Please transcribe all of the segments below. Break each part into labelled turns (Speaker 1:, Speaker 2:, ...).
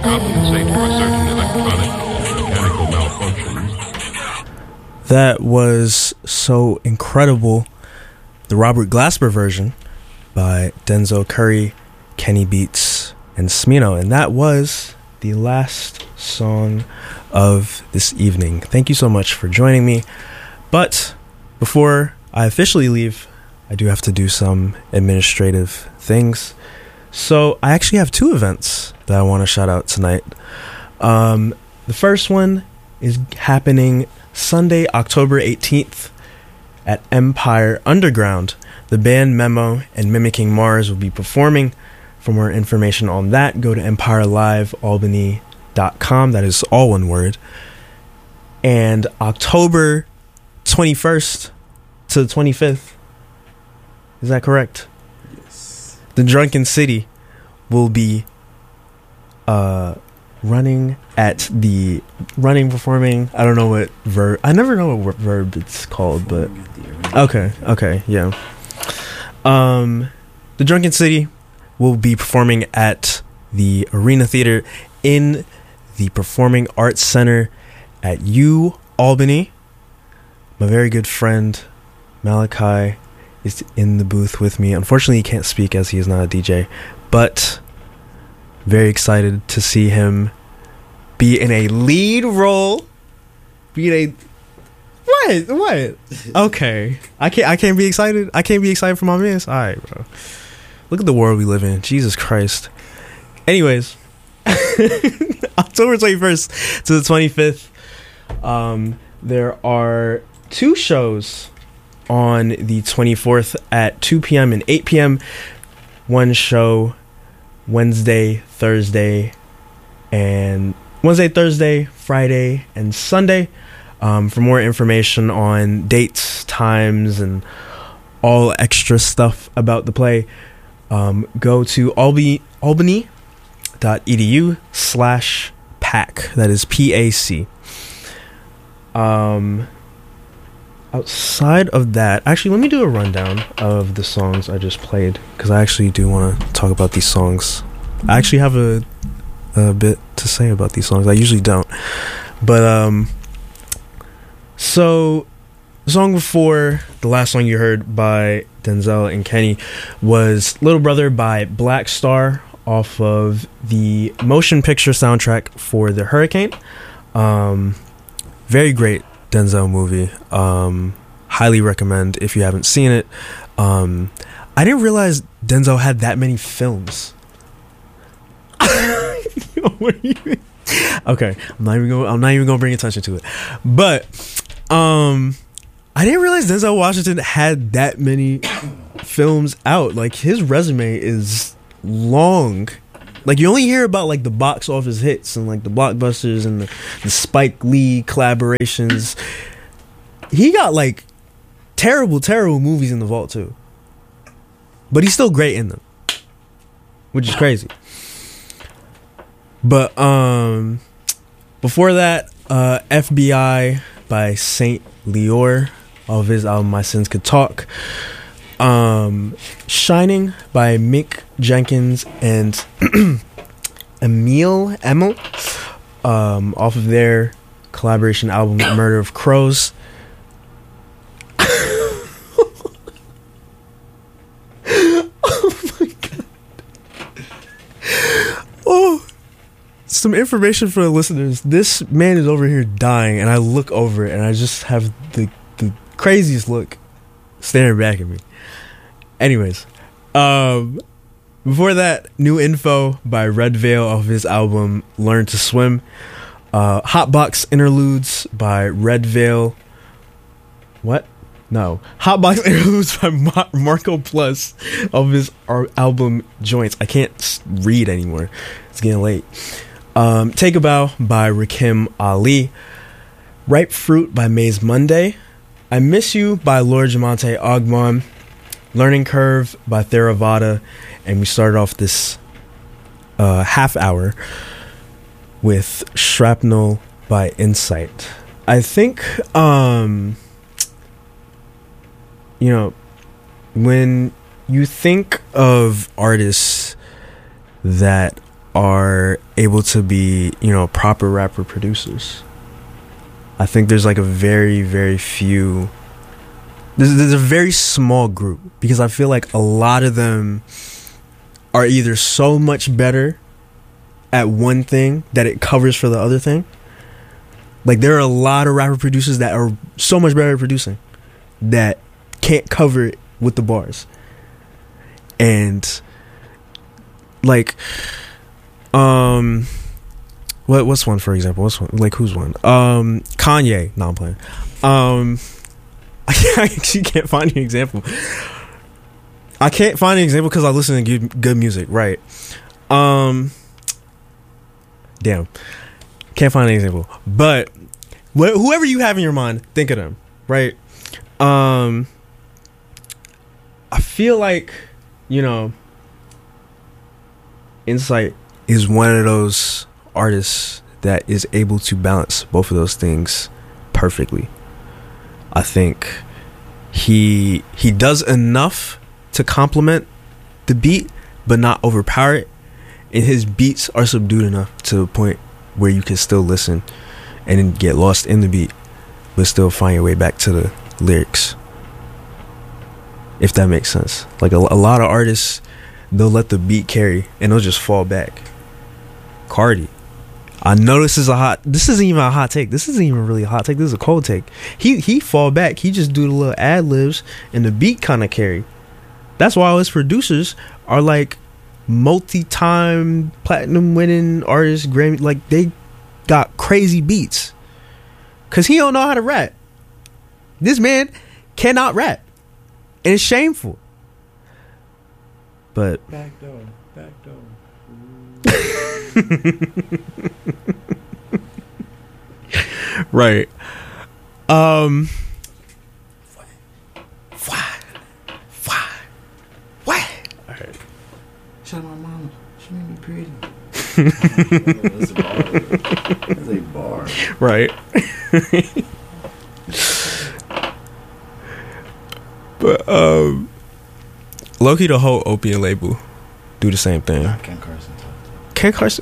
Speaker 1: compensate for certain electronic or mechanical malfunctions.
Speaker 2: That was so incredible. The Robert Glasper version by Denzel Curry, Kenny Beats, and Smino. And that was the last song of this evening. Thank you so much for joining me. But before I officially leave, I do have to do some administrative things. So I actually have two events that I want to shout out tonight. The first one is happening Sunday, October 18th at Empire Underground. The band Memo and Mimicking Mars will be performing. For more information on that, go to empirelivealbany.com. That is all one word. And October 21st to the 25th, is that correct?
Speaker 3: Yes.
Speaker 2: The Drunken City will be performing. I don't know what verb. I never know what verb it's called, but okay, yeah. The Drunken City will be performing at the Arena Theater in the Performing Arts Center at U Albany. My very good friend Malachi is in the booth with me. Unfortunately, he can't speak as he is not a DJ, but very excited to see him be in a lead role. What? Okay, I can't be excited. I can't be excited for my man. All right, bro. Look at the world we live in. Jesus Christ. Anyways, October 21st to the 25th. There are two shows on the 24th at 2 p.m. and 8 p.m. One show Wednesday, Thursday, Friday, and Sunday. For more information on dates, times, and all extra stuff about the play, go to albany.edu/PAC. That is PAC. Outside of that, actually, let me do a rundown of the songs I just played, because I actually do want to talk about these songs. I actually have a bit to say about these songs. I usually don't. But, so, the song before, the last song you heard by Denzel and Kenny, was Little Brother by Black Star off of the motion picture soundtrack for The Hurricane. Very great Denzel movie. Highly recommend if you haven't seen it. I didn't realize Denzel had that many films. Okay, I'm not even gonna bring attention to it. But I didn't realize Denzel Washington had that many films out. Like, his resume is long. Like, you only hear about like the box office hits and like the blockbusters and the Spike Lee collaborations. He got like terrible movies in the vault too, but he's still great in them, which is crazy. But before that, FBI by Saint Leor of his album My Sins Could Talk. Shining by Mick Jenkins and Emil off of their collaboration album Murder of Crows. Oh my god. Oh, some information for the listeners. This man is over here dying, and I look over it and I just have the craziest look staring back at me. Anyways, before that, New Info by Red Veil off his album Learn to Swim. Hotbox Interludes by Red Veil. What? No. Hotbox Interludes by Marco Plus of his album Joints. I can't read anymore. It's getting late. Take a Bow by Rakim Ali. Ripe Fruit by Maze Monday. I Miss You by Lord Jamonte Ogmon. Learning Curve by Theravada. And we started off this half hour with Shrapnel by Insight. I think, when you think of artists that are able to be, proper rapper producers. I think there's like a very, very few. There's a very small group, because I feel like a lot of them are either so much better at one thing that it covers for the other thing. Like, there are a lot of rapper producers that are so much better at producing that can't cover it with the bars. And like, what's one, for example? What's one? Like, who's one? Kanye. No, I'm playing. I actually can't find an example. I can't find an example because I listen to good music, right? Damn, can't find an example. But whoever you have in your mind, think of them, right? I feel like, Insight is one of those artists that is able to balance both of those things perfectly. I think he does enough to complement the beat, but not overpower it. And his beats are subdued enough to the point where you can still listen and then get lost in the beat, but still find your way back to the lyrics. If that makes sense. Like, a lot of artists, they'll let the beat carry and they'll just fall back. Cardi. I know this isn't even a hot take. This isn't even really a hot take. This is a cold take. He fall back. He just do the little ad libs and the beat kind of carry. That's why all his producers are like multi-time platinum winning artists, Grammy. Like, they got crazy beats because he don't know how to rap. This man cannot rap, and it's shameful. But
Speaker 3: back door.
Speaker 2: Right. What? Alright.
Speaker 3: Shout out my mama. She made me pretty. That's a bar. That's a bar.
Speaker 2: Right. But low-key, the whole Opium label do the same thing.
Speaker 3: Ken Carson.
Speaker 2: Ken Carson.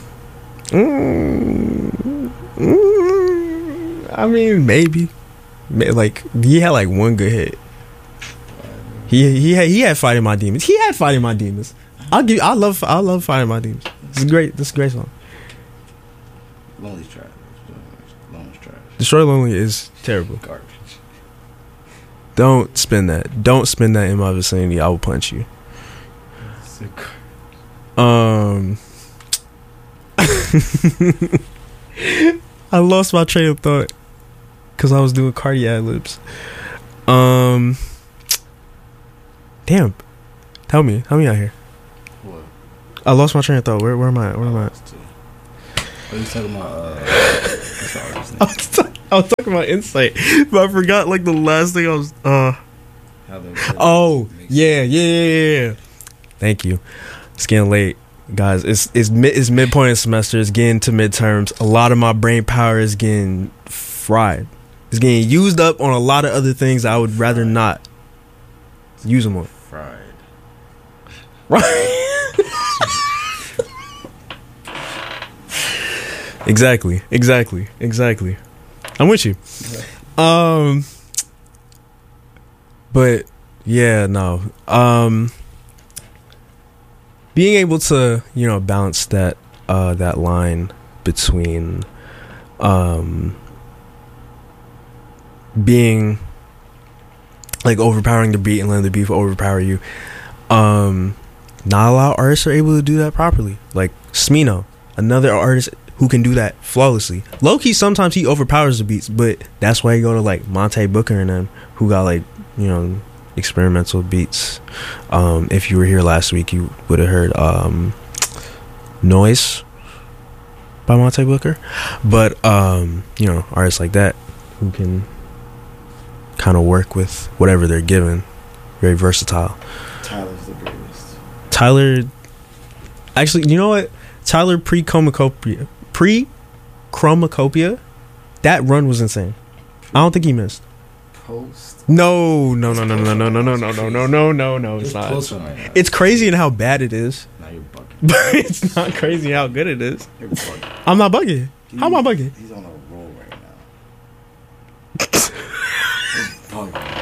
Speaker 2: I mean, maybe. Like, he had like one good hit. He had Fighting My Demons. He had Fighting My Demons. I love Fighting My Demons. It's great. This is a great song.
Speaker 3: Lonely's trash. Lonely's trash.
Speaker 2: Destroy Lonely is terrible.
Speaker 3: Garbage.
Speaker 2: Don't spin that. Don't spin that in my vicinity. I will punch you.
Speaker 3: Sick.
Speaker 2: I lost my train of thought because I was doing Cardi ad libs. Damn. Tell me out here.
Speaker 3: What?
Speaker 2: I lost my train of thought. Where am I? Where am I?
Speaker 3: Are you talking about what's the artist name?
Speaker 2: I was talking about Insight, but I forgot like the last thing I was
Speaker 3: How they
Speaker 2: yeah. Thank you. It's getting late, guys. It's midpoint of semester. It's getting to midterms. A lot of my brain power is getting fried. It's getting used up on a lot of other things I would rather not use them on.
Speaker 3: Fried.
Speaker 2: Right. Exactly. I'm with you. But yeah, no. Being able to, balance that line between being like overpowering the beat and letting the beat overpower you. Not a lot of artists are able to do that properly. Like Smino, another artist who can do that flawlessly. Low-key, sometimes he overpowers the beats, but that's why you go to like Monte Booker and them, who got like, experimental beats. If you were here last week, you would have heard Noise by Monte Booker. But artists like that who can kind of work with whatever they're given. Very versatile.
Speaker 3: Tyler's the greatest.
Speaker 2: Tyler, actually, you know what? Tyler pre-Chromacopia, that run was insane. I don't think he missed.
Speaker 3: Post.
Speaker 2: No. It's not.
Speaker 3: Close one right now.
Speaker 2: It's crazy in how bad it is,
Speaker 3: Now you're bugging.
Speaker 2: but it's not crazy how good it is.
Speaker 3: You're bugging.
Speaker 2: I'm not bugging. How am I bugging?
Speaker 3: He's on a roll right now. He's bugging.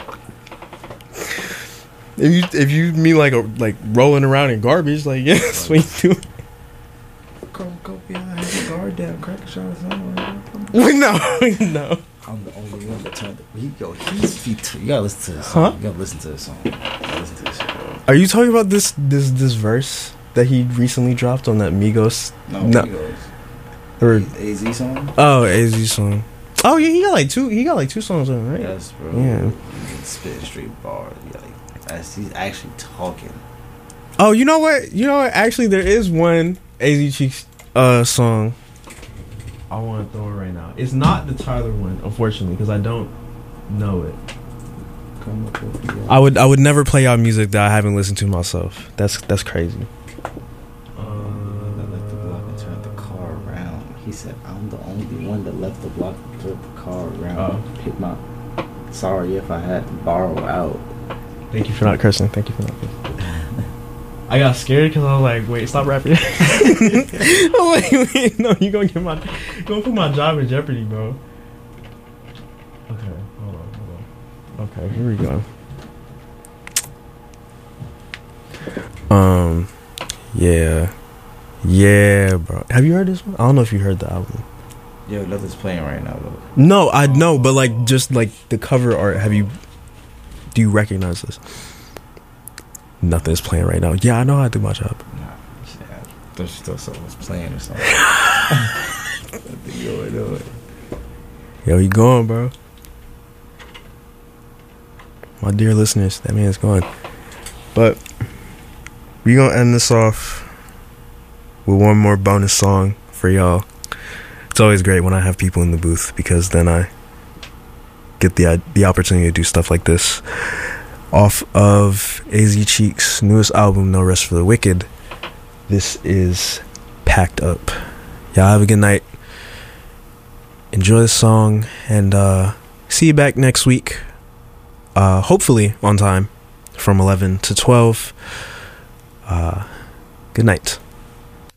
Speaker 2: If you mean like rolling around in garbage, like yeah, that's what you do.
Speaker 3: Go behind his guard down, crack a shot or something.
Speaker 2: No.
Speaker 3: I'm the only one that turned. You gotta listen to this song.
Speaker 2: Huh?
Speaker 3: You gotta listen to this song. You gotta listen to this shit, bro.
Speaker 2: Are you talking about this verse that he recently dropped on that Migos?
Speaker 3: No,
Speaker 2: No.
Speaker 3: Migos.
Speaker 2: Or
Speaker 3: AZ song.
Speaker 2: oh, AZ song. Oh yeah, he got like two songs on it, right?
Speaker 3: Yes, bro.
Speaker 2: Yeah.
Speaker 3: He can spit straight bars. He's actually talking.
Speaker 2: Oh, you know what? Actually, there is one AZ Cheeks song. I want to throw it right now. It's not the Tyler one, unfortunately, because I don't know it.
Speaker 3: Come up with the,
Speaker 2: I would never play out music that I haven't listened to myself. That's crazy.
Speaker 3: I left the block and turned the car around. He said, "I'm the only one that left the block and turned the car around." Hit my. Sorry if I had to borrow out.
Speaker 2: Thank you for not cursing. I got scared because I was like, wait, stop rapping. I'm like, wait, no, you gonna put my job in jeopardy, bro. Okay, hold on. Okay, here we go. Yeah, bro. Have you heard this one? I don't know if you heard the album.
Speaker 3: Yo, nothing's playing right now though.
Speaker 2: No, I know, but like just like the cover art. Do you recognize this? Nothing's playing right now. Yeah, I know how to do my job.
Speaker 3: Nah, yeah, there's still someone's playing or something.
Speaker 2: Yo, you going, bro? My dear listeners, that man's gone. But we gonna end this off with one more bonus song for y'all. It's always great when I have people in the booth because then I get the opportunity to do stuff like this. Off of AZ Cheeks' newest album, No Rest for the Wicked, this is Packed Up. Y'all have a good night. Enjoy the song, and see you back next week. Hopefully on time from 11 to 12. Good night.